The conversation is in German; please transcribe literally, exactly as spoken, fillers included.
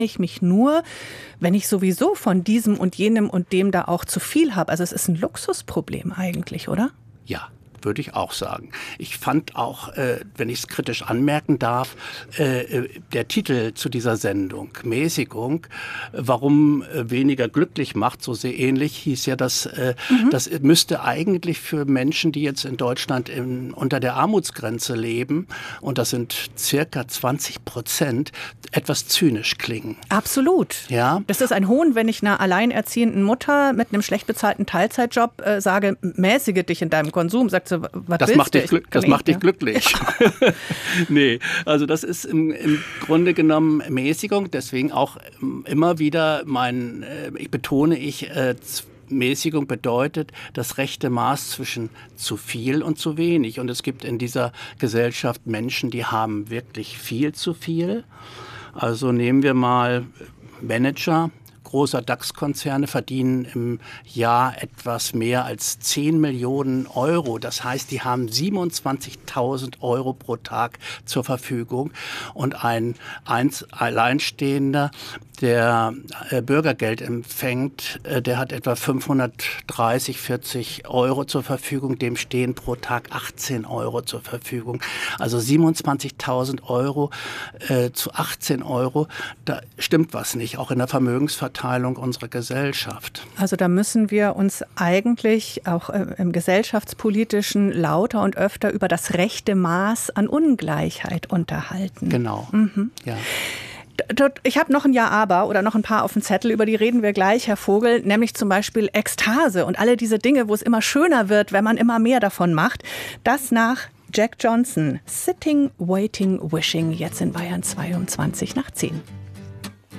ich mich nur, wenn ich sowieso von diesem und jenem und dem da auch zu viel habe. Also es ist ein Luxusproblem eigentlich, oder? Ja, würde ich auch sagen. Ich fand auch, äh, wenn ich es kritisch anmerken darf, äh, der Titel zu dieser Sendung, Mäßigung, warum äh, weniger glücklich macht, so sehr ähnlich, hieß ja, dass äh, mhm. das müsste eigentlich für Menschen, die jetzt in Deutschland in, unter der Armutsgrenze leben, und das sind circa zwanzig Prozent, etwas zynisch klingen. Absolut. Ja? Das ist ein Hohn, wenn ich einer alleinerziehenden Mutter mit einem schlecht bezahlten Teilzeitjob äh, sage, mäßige dich in deinem Konsum, sagt sie, was das willst macht du? dich, glück, das macht dich glücklich. Ja. Nee, also das ist im, im Grunde genommen Mäßigung, deswegen auch immer wieder mein, ich betone ich, äh, Mäßigung bedeutet das rechte Maß zwischen zu viel und zu wenig. Und es gibt in dieser Gesellschaft Menschen, die haben wirklich viel zu viel. Also nehmen wir mal Manager großer DAX-Konzerne verdienen im Jahr etwas mehr als zehn Millionen Euro. Das heißt, die haben siebenundzwanzigtausend Euro pro Tag zur Verfügung. Und ein Alleinstehender, der äh, Bürgergeld empfängt, äh, der hat etwa fünfhundertdreißig, vierzig Euro zur Verfügung. Dem stehen pro Tag achtzehn Euro zur Verfügung. Also siebenundzwanzigtausend Euro äh, zu achtzehn Euro, da stimmt was nicht, auch in der Vermögensverteilung unserer Gesellschaft. Also da müssen wir uns eigentlich auch äh, im gesellschaftspolitischen lauter und öfter über das rechte Maß an Ungleichheit unterhalten. Genau, mhm. ja. Ich habe noch ein Ja, aber oder noch ein paar auf dem Zettel, über die reden wir gleich, Herr Vogel, nämlich zum Beispiel Ekstase und alle diese Dinge, wo es immer schöner wird, wenn man immer mehr davon macht. Das nach Jack Johnson, Sitting, Waiting, Wishing, jetzt in Bayern zweiundzwanzig nach zehn.